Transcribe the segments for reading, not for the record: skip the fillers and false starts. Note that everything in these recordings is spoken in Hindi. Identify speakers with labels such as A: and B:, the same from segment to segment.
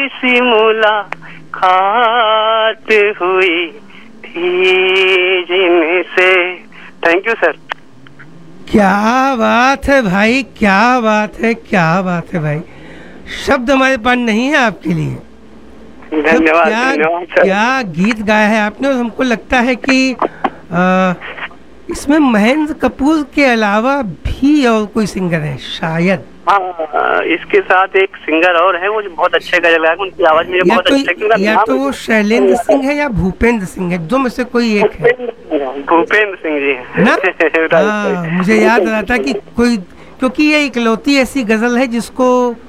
A: सी मुलाकात हुई थी जिनसे। Thank you sir.
B: क्या बात है भाई, क्या बात है, क्या बात है भाई। शब्द हमारे पास नहीं है आपके लिए।
A: धन्यवाद
B: क्या
A: धन्यवाद सर।
B: क्या गीत गाया है आपने। और हमको लगता है कि इसमें महेंद्र कपूर के अलावा भी और कोई सिंगर है शायद।
A: हाँ, इसके साथ एक सिंगर और है, वो जो बहुत अच्छे गजल गायक, उनकी आवाज मुझे बहुत अच्छी लगती है।
B: या तो वो शैलेंद्र सिंह है या भूपेंद्र सिंह है, दो में से कोई एक है।
A: भूपेंद्र सिंह जी
B: ना हाँ, मुझे याद आ रहा था कि कोई, क्योंकि ये इकलौती ऐसी गजल है जिसको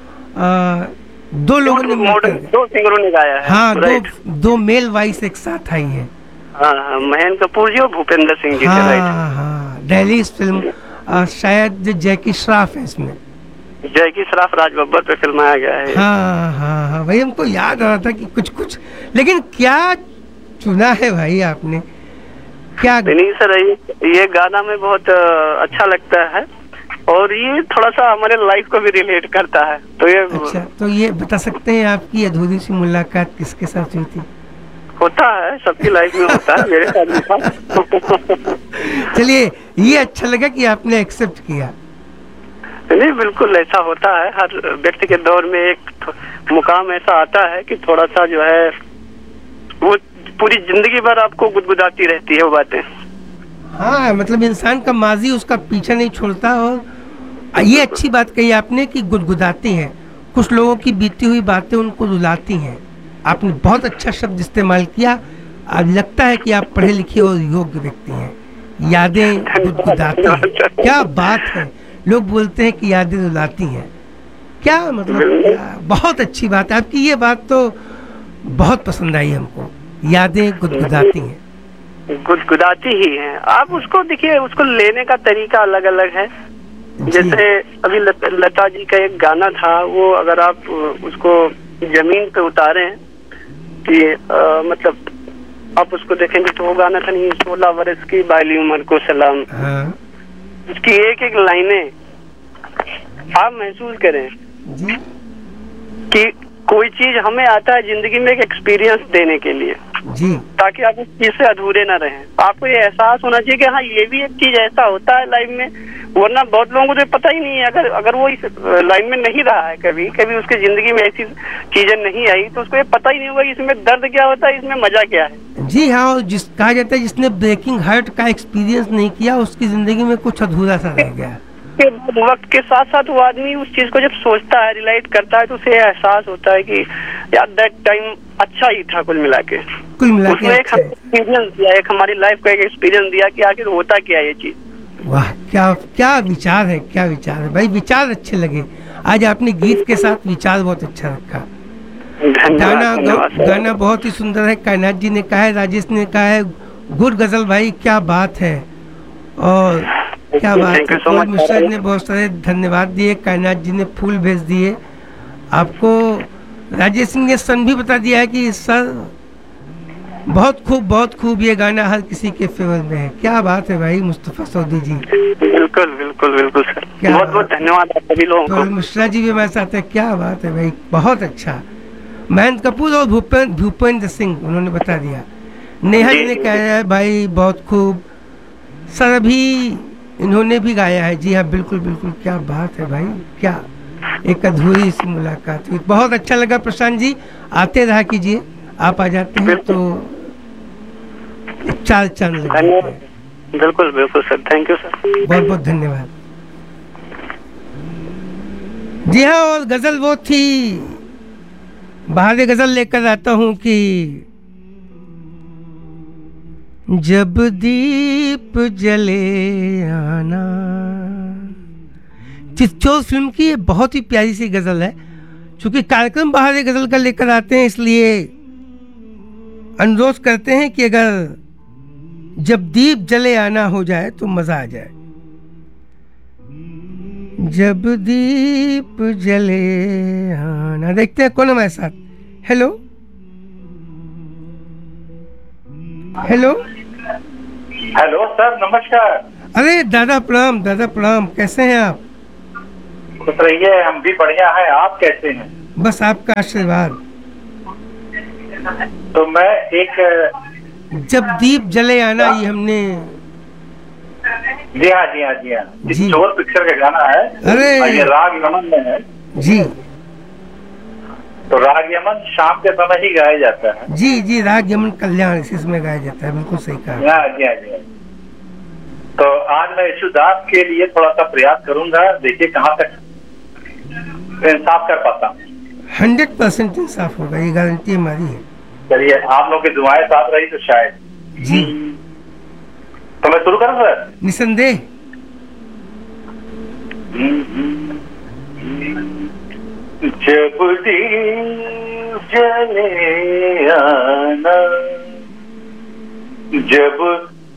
B: दो लोगों ने मिलकर,
A: दो सिंगरों ने गाया है।
B: हाँ, दो मेल वॉइस एक साथ आई है।
A: हाँ, महेंद्र कपूर जी और भूपेंद्र सिंह जी।
B: हाँ, दिल्ली फिल्म, शायद जैकी श्रॉफ है इसमें।
A: जैकी श्रॉफ राज बब्बर पे फिल्माया गया है।
B: हाँ, भाई हमको याद आ रहा था कि कुछ, लेकिन क्या चुना है भाई आपने, क्या।
A: नहीं सर, ये गाना में बहुत अच्छा लगता है और ये थोड़ा सा हमारे लाइफ को भी रिलेट करता है। तो ये
B: अच्छा, तो ये बता सकते हैं आपकी अधूरी सी मुलाकात किसके साथ हुई थी?
A: होता है, सबकी लाइफ में होता है, मेरे साथ भी था।
B: चलिए, ये अच्छा लगा कि आपने एक्सेप्ट किया।
A: नहीं, बिल्कुल ऐसा होता है, हर व्यक्ति के दौर में एक मुकाम ऐसा आता है कि थोड़ा सा जो है वो पूरी जिंदगी भर आपको गुदगुदाती रहती है वो बातें।
B: हाँ, मतलब इंसान का माजी उसका पीछा नहीं छोड़ता। और ये अच्छी बात कही आपने कि गुदगुदाती हैं, कुछ लोगों की बीती हुई बातें उनको रुलाती हैं। आपने बहुत अच्छा शब्द इस्तेमाल किया। अब लगता है कि आप पढ़े लिखे और योग्य व्यक्ति हैं। यादें गुदगुदाती हैं, क्या बात है। लोग बोलते हैं कि यादें रुलाती हैं, क्या मतलब, क्या बहुत अच्छी बात है आपकी। ये बात तो बहुत पसंद आई हमको, यादें गुदगुदाती हैं।
A: गुदगुदाती ही हैं। आप उसको देखिए, उसको लेने का तरीका अलग अलग है। जैसे अभी लता जी का एक गाना था, वो अगर आप उसको जमीन पे उतारें कि मतलब आप उसको देखेंगे तो वो गाना था नहीं, 16 वर्ष की बाली उम्र को सलाम।
B: हाँ।
A: उसकी एक एक लाइनें आप महसूस करें
B: जी।
A: कि कोई चीज हमें आता है जिंदगी में एक एक्सपीरियंस देने के लिए
B: जी,
A: ताकि आप उस चीज से अधूरे ना रहें। आपको ये एहसास होना चाहिए कि हाँ, ये भी एक चीज ऐसा होता है लाइफ में, वरना बहुत लोगों को तो पता ही नहीं है। अगर वो इस लाइन में नहीं रहा है, कभी उसकी जिंदगी में ऐसी चीजें नहीं आई, तो उसको ये पता ही नहीं होगा कि इसमें दर्द क्या होता है, इसमें मजा क्या है।
B: जी हाँ, और कहा जाता है जिसने ब्रेकिंग हार्ट का एक्सपीरियंस नहीं किया उसकी जिंदगी में कुछ अधूरा सा रह गया।
A: वक्त के साथ साथ वो आदमी उस चीज को जब सोचता है, रिलेट करता है, तो उसे एहसास होता है कि यार दैट टाइम अच्छा ही था। कुल मिला के उसने एक एक्सपीरियंस दिया, एक हमारी लाइफ का एक एक्सपीरियंस दिया कि आखिर होता क्या है ये चीज।
B: वाह, क्या विचार है, क्या विचार है भाई। विचार अच्छे लगे आज आपने, गीत के साथ विचार बहुत अच्छा रखा। गाना बहुत ही सुंदर है। कायनात जी ने कहा है, राजेश ने कहा है, गुड गजल भाई, क्या बात है। और क्या बात है, कौल मिश्रा ने बहुत सारे धन्यवाद दिए, कायनात जी ने फूल भेज दिए आपको, राजेश सिंह ने सन भी बता दिया है कि सर बहुत खूब ये गाना हर किसी के फेवर में है। क्या बात है भाई मुस्तफा सऊदी जी।
A: बिल्कुल बिल्कुल बिल्कुल सर, बहुत बहुत धन्यवाद आप सभी लोगों को।
B: कौल मिश्रा जी भी हमारे साथ है। क्या बात है भाई, बहुत अच्छा। महेंद्र कपूर और भूपेंद्र सिंह उन्होंने बता दिया। नेहा जी ने कहा है भाई बहुत खूब। सर अभी इन्होंने भी गाया है। जी हाँ, बिल्कुल बिल्कुल, क्या बात है भाई, क्या एक अधूरी सी मुलाकात हुई। बहुत अच्छा लगा प्रशांत जी, आते रहा कीजिए, आप आ जाते हैं तो चार चांद लग जाते हैं।
A: बिल्कुल बिल्कुल सर, थैंक यू सर,
B: बहुत बहुत धन्यवाद। जी हाँ, और गजल वो थी, बाहर गजल लेकर आता हूँ कि जब दीप जले आना, चित्चौर फिल्म की ये बहुत ही प्यारी सी गजल है। चूंकि कार्यक्रम बाहर गजल का लेकर आते हैं, इसलिए अनुरोध करते हैं कि अगर जब दीप जले आना हो जाए तो मजा आ जाए। जब दीप जले आना, देखते हैं कौन हमारे साथ। हेलो हेलो
C: हेलो सर, नमस्कार।
B: अरे दादा प्रणाम, दादा प्रणाम, कैसे हैं आप?
C: खुश रहिए, हम भी बढ़िया हैं। आप कैसे हैं?
B: बस आपका आशीर्वाद।
C: तो मैं एक
B: जब दीप जले आना, ये हमने
C: जी हाँ जी हाँ जी हाँ इस
B: जी।
C: चोर पिक्चर का गाना है।
B: अरे!
C: और ये राग यमन में है।
B: जी
C: तो राग यमन शाम के समय ही गाया जाता है।
B: जी जी, राग यमन कल्याण इसमें गाया जाता है, बिल्कुल सही कहा।
C: हाँ जी हाँ जी हाँ। तो आज मैं यशुदास के लिए थोड़ा सा प्रयास करूंगा, देखिए कहाँ तक इंसाफ कर पाता हूँ।
B: 100% इंसाफ होगा, ये गारंटी हमारी है।
C: चलिए, आप लोग की दुआएं साथ रही तो शायद।
B: जी
C: तो मैं शुरू करूँ सर?
B: निसंदेह।
C: जब दीप जले आना, जब